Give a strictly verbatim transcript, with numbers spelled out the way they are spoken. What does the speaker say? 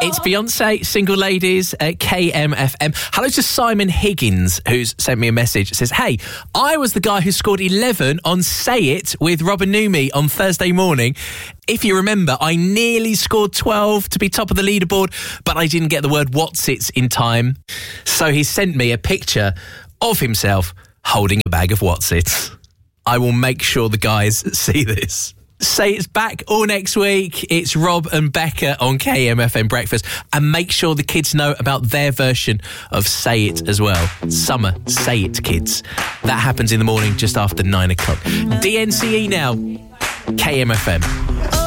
It's Beyonce, Single Ladies at K M F M. Hello to Simon Higgins, who's sent me a message. It says, hey, I was the guy who scored eleven on Say It with Robin Numi on Thursday morning. If you remember, I nearly scored twelve to be top of the leaderboard, but I didn't get the word what's it in time. So he sent me a picture of himself holding a bag of what's it. I will make sure the guys see this. Say It's back all next week. It's Rob and Becca on K M F M Breakfast. And make sure the kids know about their version of Say It as well. Summer Say It Kids. That happens in the morning just after nine o'clock. D N C E now. K M F M.